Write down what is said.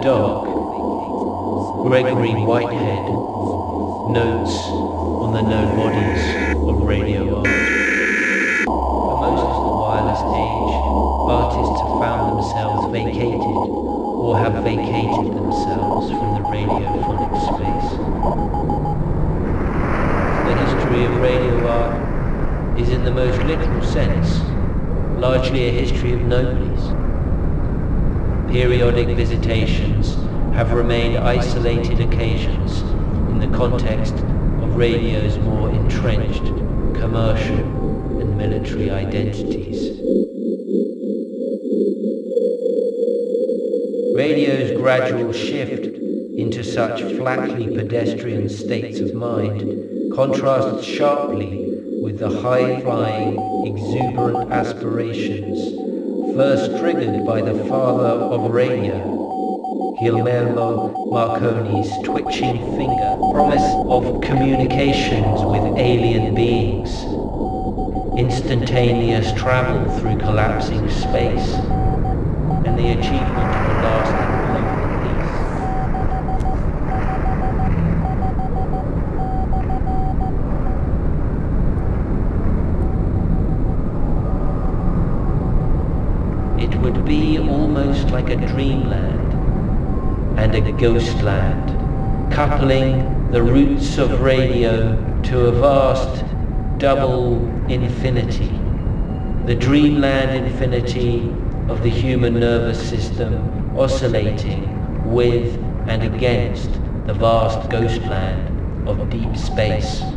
dark, Gregory Whitehead notes on the known bodies of radio art. For most of the wireless age, artists have found themselves vacated or have vacated themselves from the radiophonic space. The history of radio art is in the most literal sense largely a history of nobodies. Periodic visitations have remained isolated occasions in the context of radio's more entrenched commercial and military identities. Radio's gradual shift into such flatly pedestrian states of mind contrasts sharply with the high-flying, exuberant aspirations first triggered by the father of radio, Guglielmo Marconi's twitching finger, promise of communications with alien beings, instantaneous travel through collapsing space, and the achievement of a lasting global peace. It would be almost like a dreamland and a ghostland, coupling the roots of radio to a vast double infinity, the dreamland infinity of the human nervous system oscillating with and against the vast ghostland of deep space.